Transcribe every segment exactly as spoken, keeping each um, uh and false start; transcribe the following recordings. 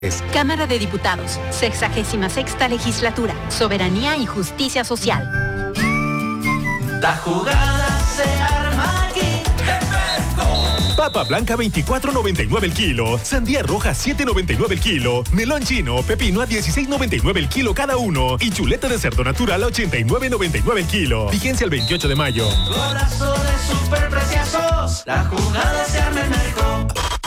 Cámara de Diputados, sexagésima sexta legislatura, soberanía y justicia social. La jugada se arma aquí. Papa blanca veinticuatro noventa y nueve el kilo, sandía roja siete noventa y nueve el kilo, melón chino, pepino a dieciséis noventa y nueve el kilo cada uno y chuleta de cerdo natural a ochenta y nueve noventa y nueve el kilo. Vigencia el veintiocho de mayo. Golazo de superpreciosos, la jugada se arma en México.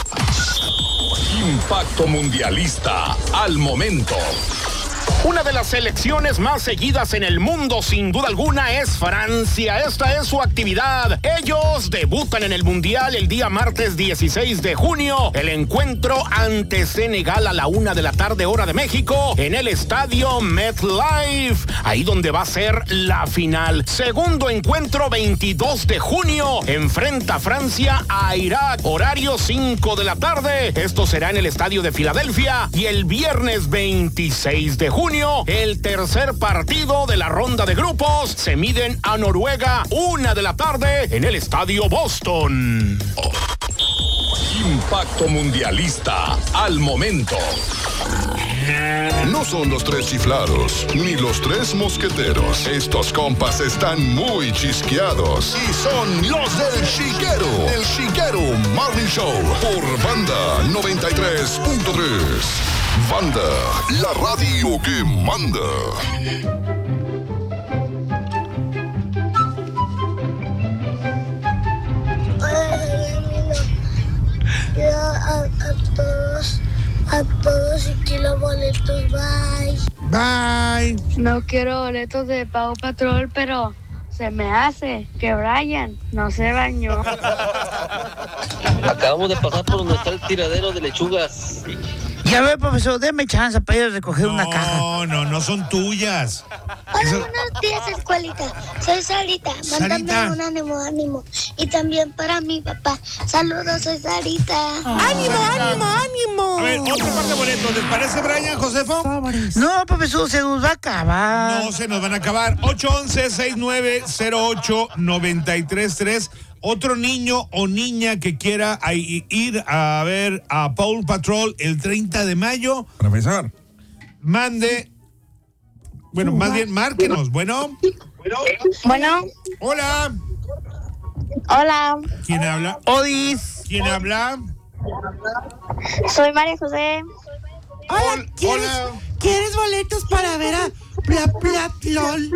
Impacto mundialista al momento. Una de las selecciones más seguidas en el mundo, sin duda alguna, es Francia. Esta es su actividad. Ellos debutan en el Mundial el día martes dieciséis de junio. El encuentro ante Senegal a la una de la tarde, hora de México, en el estadio MetLife. Ahí donde va a ser la final. Segundo encuentro, veintidós de junio. Enfrenta Francia a Irak. Horario cinco de la tarde. Esto será en el estadio de Filadelfia. Y el viernes veintiséis de junio, el tercer partido de la ronda de grupos, se miden a Noruega, una de la tarde, en el estadio Boston. Impacto mundialista al momento. No son los tres chiflados, ni los tres mosqueteros. Estos compas están muy chisqueados. Y son los del Chiquero. El Chiquero Morning Show. Por Banda noventa y tres punto tres. Banda, la radio que manda. Yo a, a todos, a todos y quiero boletos, bye. Bye. No quiero boletos de Paw Patrol, pero se me hace que Brian no se bañó. Acabamos de pasar por donde está el tiradero de lechugas. Ya ve, profesor, déme chance para ir a recoger no, una caja. No, no, no son tuyas. Hola, Eso... buenos días, escuelita. Soy Sarita. Mándame un ánimo, ánimo. Y también para mi papá. Saludos, soy Sarita. Oh, ánimo, ánimo, ánimo. A ver, otro par de boletos. ¿Les parece, Brian, Josefo? No, profesor, se nos va a acabar. No, se nos van a acabar. ocho once, sesenta y nueve, cero ocho, noventa y tres tres. Otro niño o niña que quiera ir a ver a Paw Patrol el treinta de mayo. Profesor. Mande. Bueno, más bien, márquenos. Bueno. Bueno. Hola. Hola. ¿Quién habla? Odis. ¿Quién habla? Soy María José. Hola. ¿Quieres, Hola. ¿Quieres boletos para ver a Bla Bla Lol?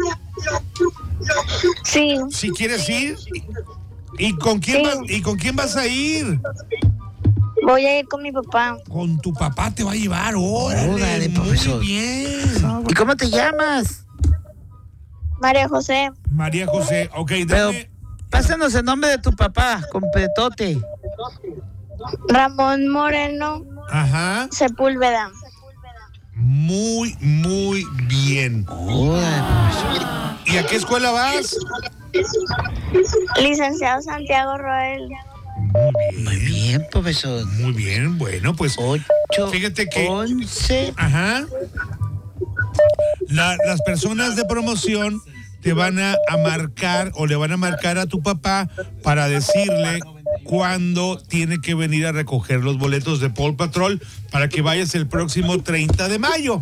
Sí. Si quieres ir. ¿Y con quién sí. vas, y con quién vas a ir? Voy a ir con mi papá. Con tu papá te va a llevar. Órale, Órale, profesor. Muy bien. ¿Y cómo te llamas? María José. María José, ok, dame. Pero pásanos el nombre de tu papá, completote. Ramón Moreno. Ajá. Sepúlveda. Muy, muy bien. Órale, profesor. ¿Y a qué escuela vas? Licenciado Santiago Roel. Muy bien. Muy bien, profesor. Muy bien, bueno, pues. Ocho. Fíjate que. Once. Ajá. La, las personas de promoción te van a, a marcar o le van a marcar a tu papá para decirle cuándo tiene que venir a recoger los boletos de Paw Patrol para que vayas el próximo treinta de mayo.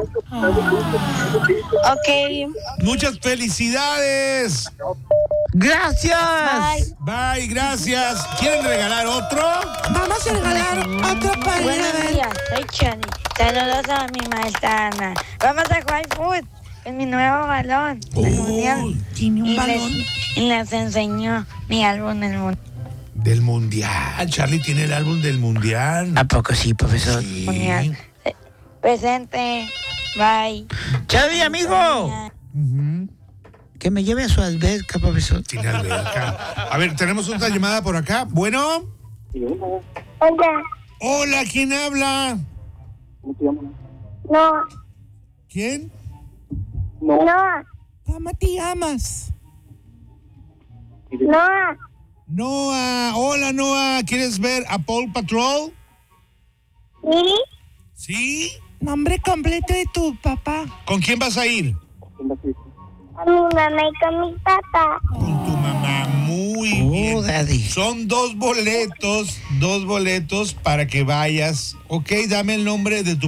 Ok. Muchas felicidades. Gracias. Bye. Bye, gracias. ¿Quieren regalar otro? Vamos a regalar otro para ir a Buenos ver. días, soy Chani. Saludos a mi maestra Ana. Vamos a jugar foot en mi nuevo balón. Oh, del mundial. Tiene un y balón. Les, y les enseñó mi álbum del mundo. Del mundial. Charlie tiene el álbum del mundial. ¿A poco sí, profesor? Sí. Mundial. Eh, Presente. Bye. Charlie, amigo. Uh-huh. Que me lleve a su alberca, profesor. Tiene alberca. A ver, tenemos otra llamada por acá. Bueno. Hola. Hola, ¿quién habla? No. ¿Quién? No. ¿Cómo te llamas? No. Noah. Hola, Noah. ¿Quieres ver a Paw Patrol? ¿Sí? ¿Sí? Nombre completo de tu papá. ¿Con quién vas a ir? Con mi mamá y con mi papá. Con tu mamá. Muy muy Oh, bien. daddy. Son dos boletos, dos boletos para que vayas. Ok, dame el nombre de tu